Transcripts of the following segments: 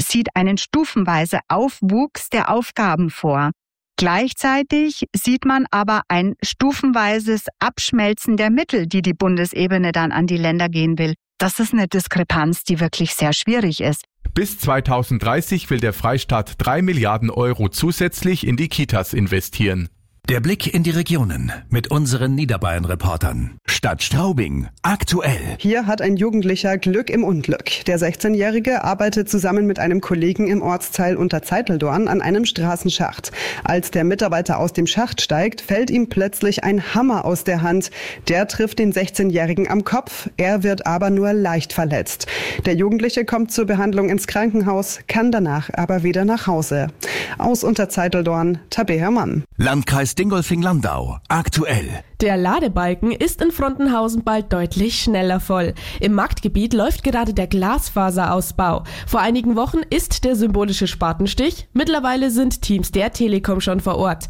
sieht einen stufenweise Aufwuchs der Aufgaben vor. Gleichzeitig sieht man aber ein stufenweises Abschmelzen der Mittel, die die Bundesebene dann an die Länder gehen will. Das ist eine Diskrepanz, die wirklich sehr schwierig ist. Bis 2030 will der Freistaat 3 Milliarden Euro zusätzlich in die Kitas investieren. Der Blick in die Regionen mit unseren Niederbayern-Reportern. Stadt Straubing, aktuell. Hier hat ein Jugendlicher Glück im Unglück. Der 16-Jährige arbeitet zusammen mit einem Kollegen im Ortsteil Unterzeiteldorn an einem Straßenschacht. Als der Mitarbeiter aus dem Schacht steigt, fällt ihm plötzlich ein Hammer aus der Hand. Der trifft den 16-Jährigen am Kopf. Er wird aber nur leicht verletzt. Der Jugendliche kommt zur Behandlung ins Krankenhaus, kann danach aber wieder nach Hause. Aus Unterzeiteldorn, Tabea Mann. Landkreis Dingolfing-Landau, aktuell. Der Ladebalken ist in Frontenhausen bald deutlich schneller voll. Im Marktgebiet läuft gerade der Glasfaserausbau. Vor einigen Wochen ist der symbolische Spatenstich. Mittlerweile sind Teams der Telekom schon vor Ort.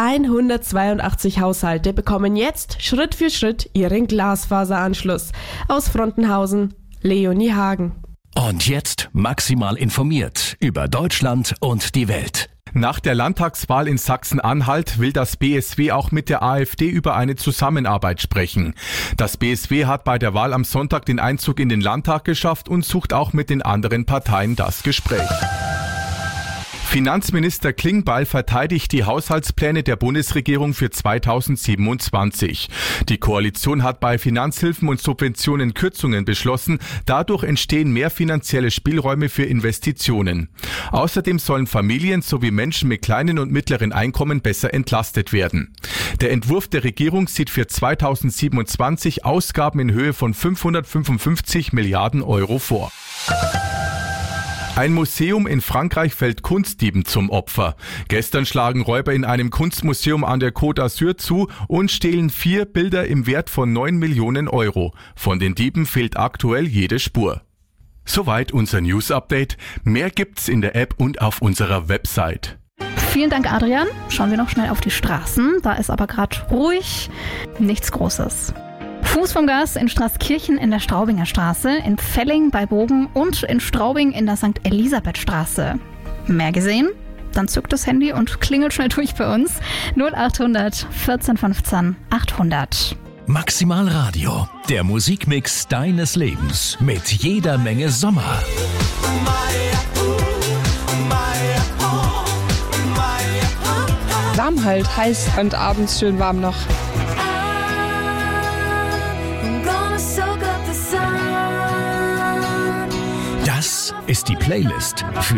182 Haushalte bekommen jetzt Schritt für Schritt ihren Glasfaseranschluss. Aus Frontenhausen, Leonie Hagen. Und jetzt maximal informiert über Deutschland und die Welt. Nach der Landtagswahl in Sachsen-Anhalt will das BSW auch mit der AfD über eine Zusammenarbeit sprechen. Das BSW hat bei der Wahl am Sonntag den Einzug in den Landtag geschafft und sucht auch mit den anderen Parteien das Gespräch. Finanzminister Klingbeil verteidigt die Haushaltspläne der Bundesregierung für 2027. Die Koalition hat bei Finanzhilfen und Subventionen Kürzungen beschlossen. Dadurch entstehen mehr finanzielle Spielräume für Investitionen. Außerdem sollen Familien sowie Menschen mit kleinen und mittleren Einkommen besser entlastet werden. Der Entwurf der Regierung sieht für 2027 Ausgaben in Höhe von 555 Milliarden Euro vor. Ein Museum in Frankreich fällt Kunstdieben zum Opfer. Gestern schlagen Räuber in einem Kunstmuseum an der Côte d'Azur zu und stehlen 4 Bilder im Wert von 9 Millionen Euro. Von den Dieben fehlt aktuell jede Spur. Soweit unser News-Update. Mehr gibt's in der App und auf unserer Website. Vielen Dank, Adrian. Schauen wir noch schnell auf die Straßen. Da ist aber gerade ruhig. Nichts Großes. Fuß vom Gas in Straßkirchen in der Straubinger Straße, in Velling bei Bogen und in Straubing in der St. Elisabeth-Straße. Mehr gesehen? Dann zückt das Handy und klingelt schnell durch bei uns. 0800 14 15 800. Maximal Radio, der Musikmix deines Lebens mit jeder Menge Sommer. Warm halt, heiß und abends schön warm noch. Das ist die Playlist für